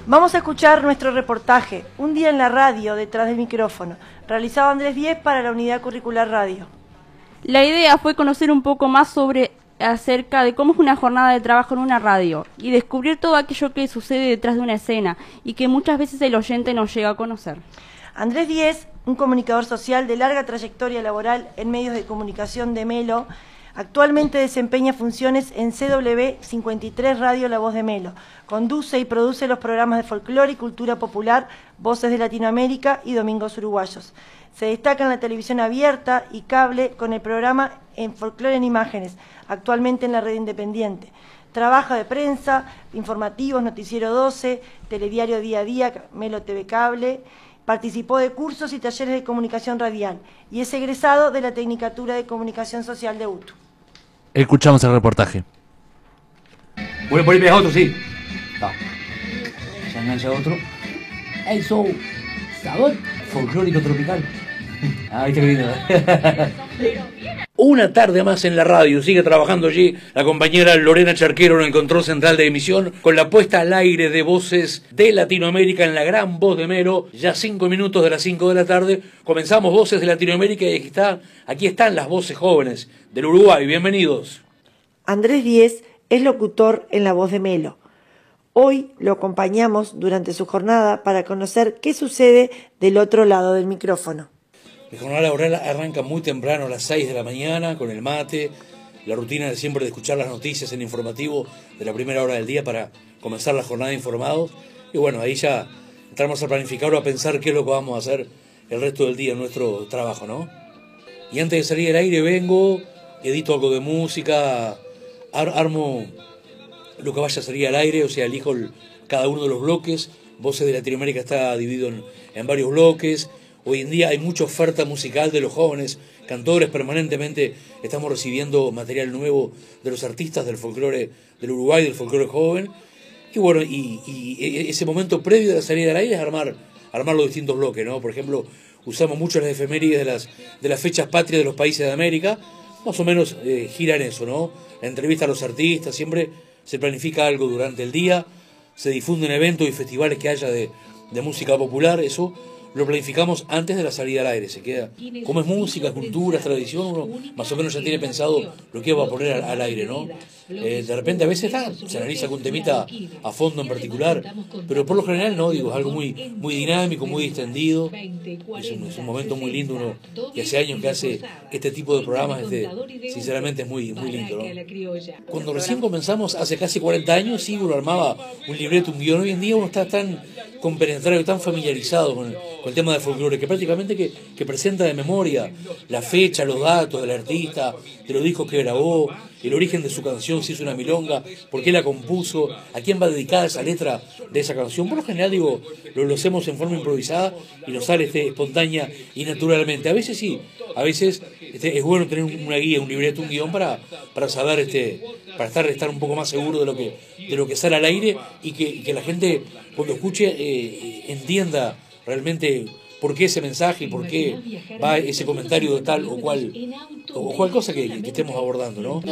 Vamos a escuchar nuestro reportaje, Un día en la radio, detrás del micrófono, realizado Andrés Diez para la Unidad Curricular Radio. La idea fue conocer un poco más acerca de cómo es una jornada de trabajo en una radio y descubrir todo aquello que sucede detrás de una escena y que muchas veces el oyente no llega a conocer. Andrés Diez, un comunicador social de larga trayectoria laboral en medios de comunicación de Melo, actualmente desempeña funciones en CW 53 Radio La Voz de Melo. Conduce y produce los programas de folclore y cultura popular Voces de Latinoamérica y Domingos Uruguayos. Se destaca en la televisión abierta y cable con el programa En Folclore en Imágenes, actualmente en la red independiente. Trabaja de prensa, informativos, Noticiero 12, Telediario Día a Día, Melo TV Cable. Participó de cursos y talleres de comunicación radial y es egresado de la Tecnicatura de Comunicación Social de UTU. Escuchamos el reportaje. Voy a ponerme a otro, sí. No. Se engancha otro. Eso, sabor folclórico tropical. Ahí está lindo. Una tarde más en la radio, sigue trabajando allí la compañera Lorena Charquero en el control central de emisión con la puesta al aire de Voces de Latinoamérica en la gran Voz de Melo. Ya 5 minutos de las 5 de la tarde, comenzamos Voces de Latinoamérica y aquí están las voces jóvenes del Uruguay. Bienvenidos. Andrés Diez es locutor en La Voz de Melo. Hoy lo acompañamos durante su jornada para conocer qué sucede del otro lado del micrófono. Mi jornada laboral arranca muy temprano a las 6 de la mañana con el mate, la rutina de siempre de escuchar las noticias en informativo de la primera hora del día para comenzar la jornada informados. Y bueno, ahí ya entramos a planificar o a pensar qué es lo que vamos a hacer el resto del día en nuestro trabajo, ¿no? Y antes de salir al aire vengo, edito algo de música, armo lo que vaya a salir al aire, o sea, elijo cada uno de los bloques. Voces de Latinoamérica está dividido en varios bloques. Hoy en día hay mucha oferta musical de los jóvenes cantores, permanentemente estamos recibiendo material nuevo de los artistas del folclore del Uruguay, del folclore joven. Y bueno, y ese momento previo de la salida al aire es armar los distintos bloques, ¿no? Por ejemplo, usamos mucho las efemérides de las fechas patrias de los países de América, más o menos gira en eso, ¿no? La entrevista a los artistas, siempre se planifica algo durante el día, se difunden eventos y festivales que haya de música popular, eso lo planificamos antes de la salida al aire. Se queda, como es música, cultura, tradición, uno más o menos ya tiene pensado lo que va a poner al aire, ¿no? De repente a veces se analiza algún temita a fondo en particular, pero por lo general no, digo, es algo muy dinámico, muy distendido. Es un momento muy lindo, uno que hace años que hace este tipo de programas, sinceramente es muy lindo, ¿no? Cuando recién comenzamos, hace casi 40 años, sí, uno armaba un libreto, un guión. Hoy en día uno está tan compenetrado y tan familiarizado con el tema del folclore, que prácticamente que presenta de memoria la fecha, los datos del artista, de los discos que grabó, el origen de su canción, si es una milonga, por qué la compuso, a quién va dedicada esa letra de esa canción. Por lo general, digo, lo hacemos en forma improvisada y nos sale espontánea y naturalmente. A veces sí, a veces es bueno tener una guía, un libreto, un guión para saber, para estar un poco más seguro de lo que sale al aire y que la gente cuando escuche entienda realmente por qué ese mensaje y por qué va ese comentario de tal o cual cosa que estemos abordando, ¿no?